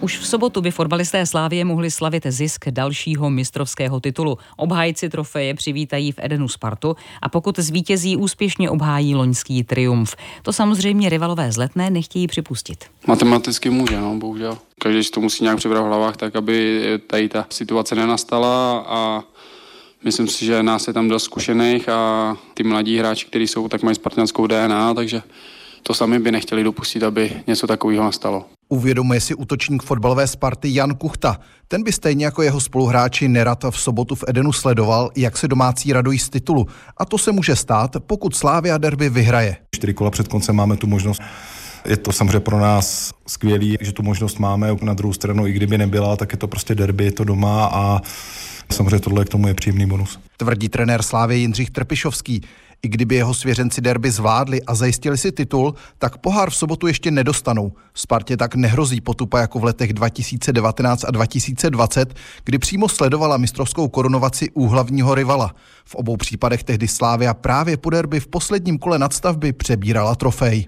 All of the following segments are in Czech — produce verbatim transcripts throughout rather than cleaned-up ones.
Už v sobotu by fotbalisté Slavie mohli slavit zisk dalšího mistrovského titulu. Obhájci trofeje přivítají v Edenu Spartu a pokud zvítězí, úspěšně obhájí loňský triumf. To samozřejmě rivalové z Letné nechtějí připustit. Matematicky může, no, bohužel. Každý si to musí nějak přebrat v hlavách, tak aby tady ta situace nenastala a myslím si, že nás je tam dost zkušených a ty mladí hráči, kteří jsou, tak mají spartanskou D N A, takže to sami by nechtěli dopustit, aby něco takového nastalo. Uvědomuje si útočník fotbalové Sparty Jan Kuchta. Ten by stejně jako jeho spoluhráči nerad v sobotu v Edenu sledoval, jak se domácí radují z titulu. A to se může stát, pokud Slavia derby vyhraje. Čtyři kola před koncem máme tu možnost. Je to samozřejmě pro nás skvělý, že tu možnost máme. Na druhou stranu, i kdyby nebyla, tak je to prostě derby, je to doma a samozřejmě tohle k tomu je příjemný bonus. Tvrdí trenér Slavie Jindřich Trpišovský. I kdyby jeho svěřenci derby zvládli a zajistili si titul, tak pohár v sobotu ještě nedostanou. Spartě tak nehrozí potupa jako v letech dva tisíce devatenáct a dva tisíce dvacet, kdy přímo sledovala mistrovskou korunovaci úhlavního rivala. V obou případech tehdy Slavia právě po derby v posledním kole nadstavby přebírala trofej.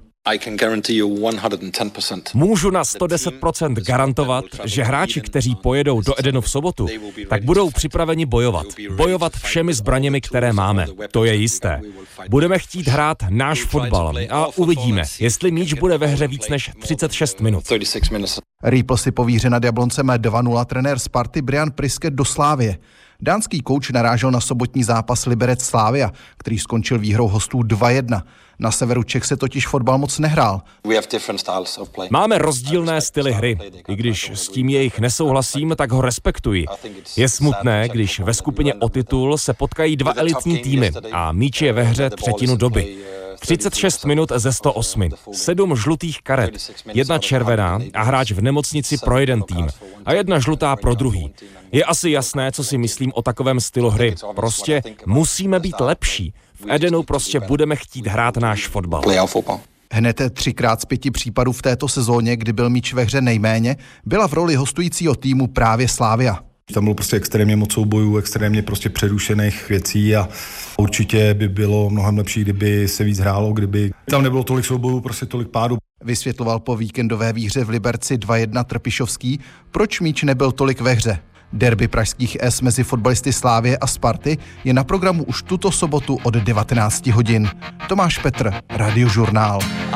Můžu na sto deset procent garantovat, že hráči, kteří pojedou do Edenu v sobotu, tak budou připraveni bojovat. Bojovat všemi zbraněmi, které máme. To je jisté. Budeme chtít hrát náš fotbal a uvidíme, jestli míč bude ve hře víc než třicet šest minut. Rýpl si po výhře nad Jabloncem dva nula trenér Sparty Brian Priske do Slavie. Dánský kouč narážel na sobotní zápas Liberec Slavia, který skončil výhrou hostů dva jedna. Na severu Čech se totiž fotbal moc nehrál. Máme rozdílné styly hry. I když s tím jejich nesouhlasím, tak ho respektuji. Je smutné, když ve skupině o titul se potkají dva elitní týmy a míč je ve hře třetinu doby. třicet šest minut ze sto osm, sedm žlutých karet, jedna červená a hráč v nemocnici pro jeden tým a jedna žlutá pro druhý. Je asi jasné, co si myslím o takovém stylu hry. Prostě musíme být lepší. V Edenu prostě budeme chtít hrát náš fotbal. Hned třikrát z pěti případů v této sezóně, kdy byl míč ve hře nejméně, byla v roli hostujícího týmu právě Slavia. Tam bylo prostě extrémně moc soubojů, extrémně prostě přerušených věcí a určitě by bylo mnohem lepší, kdyby se víc hrálo, kdyby tam nebylo tolik soubojů, prostě tolik pádů. Vysvětloval po víkendové výhře v Liberci dva jedna Trpišovský, proč míč nebyl tolik ve hře. Derby pražských S mezi fotbalisty Slavie a Sparty je na programu už tuto sobotu od devatenáct hodin. Tomáš Petr, Radiožurnál.